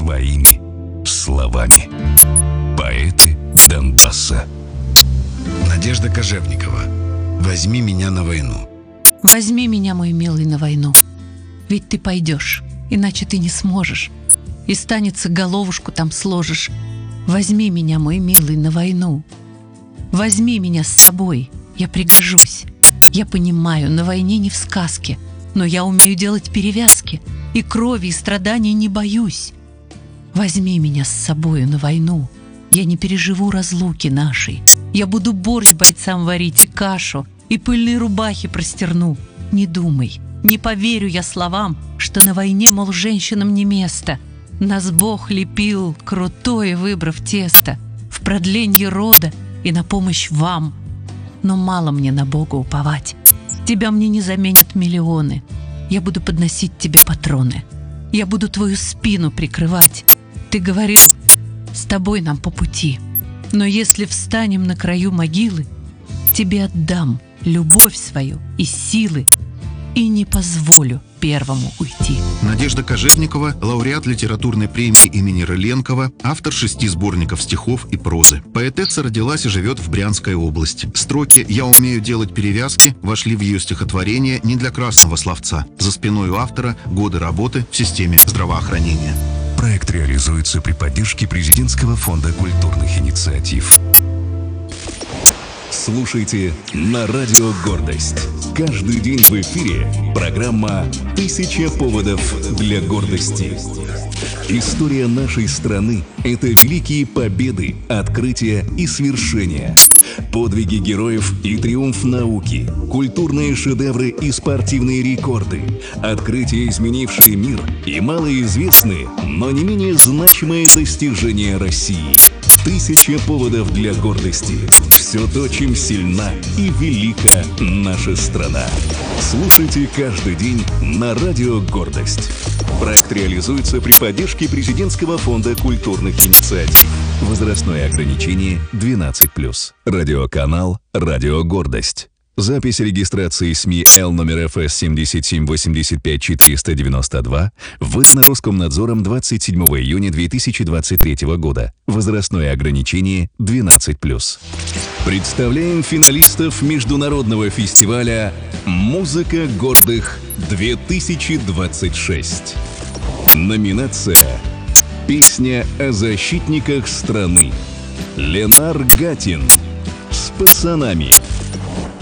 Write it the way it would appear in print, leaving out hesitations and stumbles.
своими словами. Поэты Донбасса. Надежда Кожевникова. «Возьми меня на войну». Возьми меня, мой милый, на войну. Ведь ты пойдешь, иначе ты не сможешь. И станется, головушку там сложишь. Возьми меня, мой милый, на войну. Возьми меня с собой, я пригожусь. Я понимаю, на войне не в сказке, но я умею делать перевязки, и крови, и страданий не боюсь. Возьми меня с собою на войну. Я не переживу разлуки нашей. Я буду борщ бойцам варить и кашу, и пыльные рубахи простерну. Не думай, не поверю я словам, что на войне, мол, женщинам не место. Нас Бог лепил, крутое выбрав тесто, в продленье рода и на помощь вам. Но мало мне на Бога уповать. Тебя мне не заменят миллионы. Я буду подносить тебе патроны. Я буду твою спину прикрывать. Ты говорил, с тобой нам по пути. Но если встанем на краю могилы, тебе отдам любовь свою и силы, и не позволю первому уйти. Надежда Кожевникова, лауреат литературной премии имени Рыленкова, автор 6 сборников стихов и прозы. Поэтесса родилась и живет в Брянской области. Строки «Я умею делать перевязки» вошли в ее стихотворение не для красного словца. За спиной у автора годы работы в системе здравоохранения. Проект реализуется при поддержке Президентского фонда культурных инициатив. Слушайте на радио «Гордость». Каждый день в эфире программа «1000 поводов для гордости». История нашей страны – это великие победы, открытия и свершения. Подвиги героев и триумф науки, культурные шедевры и спортивные рекорды, открытия, изменившие мир, и малоизвестные, но не менее значимые достижения России. 1000 поводов для гордости. Все то, чем сильна и велика наша страна. Слушайте каждый день на радио «Гордость». Проект реализуется при поддержке Президентского фонда культурных инициатив. Возрастное ограничение 12+. Радиоканал «Радио Гордость». Запись регистрации СМИ Л номер ФС 7785492 выдана Роскомнадзором 27 июня 2023 года. Возрастное ограничение 12+. Представляем финалистов международного фестиваля «Музыка гордых 2026». Номинация «Песня о защитниках страны». Ленар Гатин «С пацанами».